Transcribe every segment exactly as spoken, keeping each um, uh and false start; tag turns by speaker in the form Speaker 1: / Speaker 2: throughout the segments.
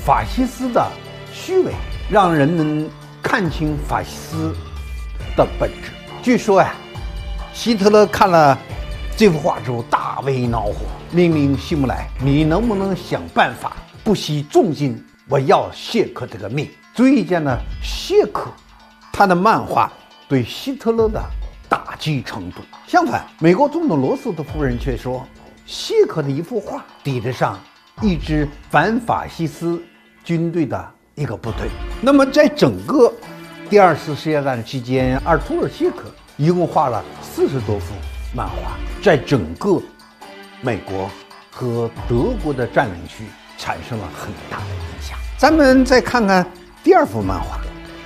Speaker 1: 法西斯的虚伪，让人们看清法西斯的本质。据说呀，希特勒看了这幅画之后大为恼火，命令希姆莱：“你能不能想办法不惜重金，我要谢克这个命？”足以见呢，谢克他的漫画对希特勒的打击程度。相反，美国总统罗斯的夫人却说，谢克的一幅画抵得上一支反法西斯军队的一个部队。那么在整个第二次世界大战期间，阿尔图尔·谢克一共画了四十多幅漫画，在整个美国和德国的占领区产生了很大的影响。咱们再看看第二幅漫画，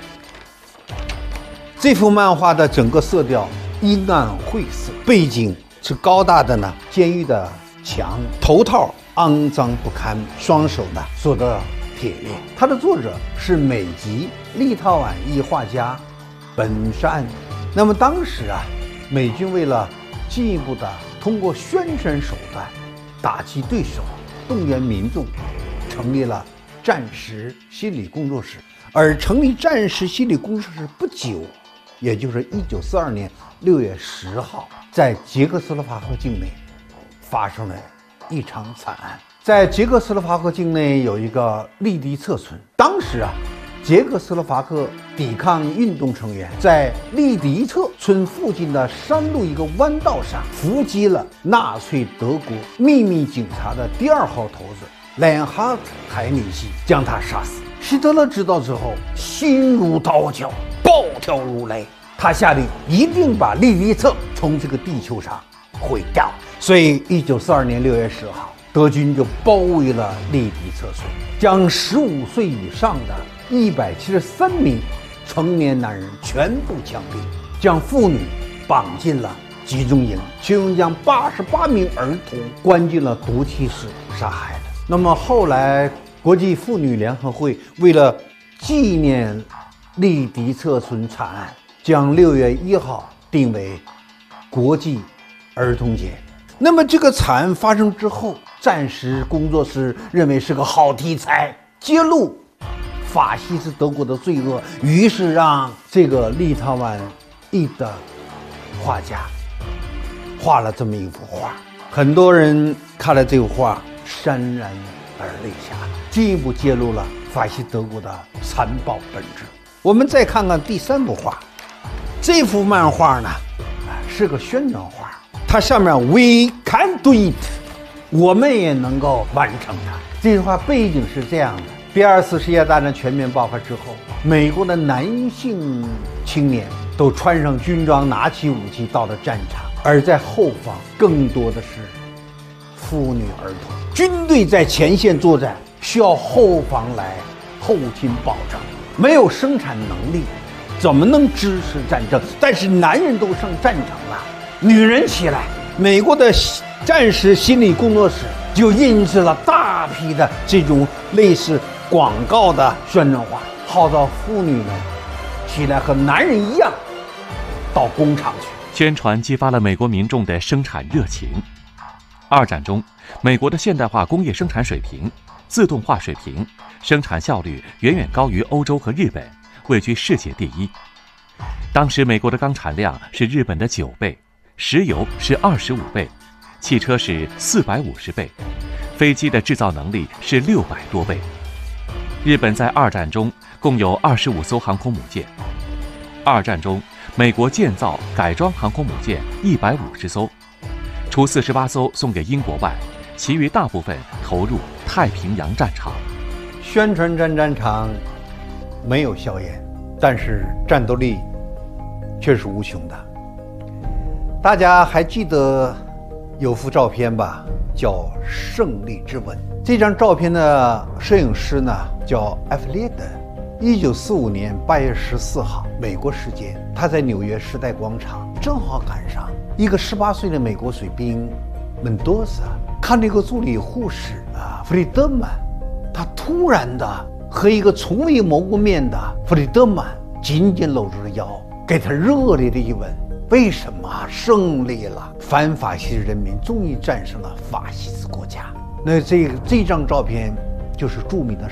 Speaker 1: 这幅漫画的整个色调阴暗晦涩，背景是高大的呢监狱的墙，头套肮脏不堪，双手呢锁得铁链。它的作者是美籍立陶宛裔画家本山。那么当时啊，美军为了进一步的通过宣传手段打击对手，动员民众，成立了战时心理工作室。而成立战时心理工作室不久，也就是一九四二年六月十号，在捷克斯洛伐克境内发生了一场惨案。在捷克斯洛伐克境内有一个利迪策村，当时啊，捷克斯洛伐克抵抗运动成员在利迪策村附近的山路一个弯道上伏击了纳粹德国秘密警察的第二号头子莱恩哈特·海米希，将他杀死。希特勒知道之后，心如刀绞，暴跳如雷。他下令一定把利迪策从这个地球上毁掉。所以，一九四二年六月十号，德军就包围了利迪策村，将十五岁以上的一百七十三名成年男人全部枪毙，将妇女绑进了集中营，其中将八十八名儿童关进了毒气室杀害了。那么后来，国际妇女联合会为了纪念利迪策村惨案，将六月一号定为国际儿童节。那么这个惨案发生之后，战时工作室认为是个好题材，揭露法西斯德国的罪恶，于是让这个立陶宛裔的画家画了这么一幅画。很多人看了这幅画潸然而泪下，进一步揭露了法西德国的残暴本质。我们再看看第三幅画，这幅漫画呢，是个宣传画，它上面 We can do it， 我们也能够完成它。这句话背景是这样的：第二次世界大战全面爆发之后，美国的男性青年都穿上军装，拿起武器到了战场，而在后方更多的是妇女儿童。军队在前线作战，需要后方来后勤保障，没有生产能力，怎么能支持战争？但是男人都上战场了，女人起来。美国的战时心理工作室就印制了大批的这种类似广告的宣传画，号召妇女们起来和男人一样到工厂去。
Speaker 2: 宣传激发了美国民众的生产热情。二战中，美国的现代化工业生产水平、自动化水平、生产效率远远高于欧洲和日本，位居世界第一。当时美国的钢产量是日本的九倍，石油是二十五倍，汽车是四百五十倍，飞机的制造能力是六百多倍。日本在二战中共有二十五艘航空母舰。二战中，美国建造改装航空母舰一百五十艘，除四十八艘送给英国外，其余大部分投入太平洋战场。
Speaker 1: 宣传战战场没有硝烟，但是战斗力却是无穷的。大家还记得有幅照片吧，叫《胜利之吻》。这张照片的摄影师呢叫埃弗列德。一九四五年八月十四号，美国时间，他在纽约时代广场，正好赶上一个十八岁的美国水兵门多萨看这个助理护士啊弗里德曼，他突然的和一个从未谋过面的弗里德曼紧紧搂住了腰，给他热烈的一吻。为什么胜利了？反法西斯人民终于战胜了法西斯国家。那这这张照片就是著名的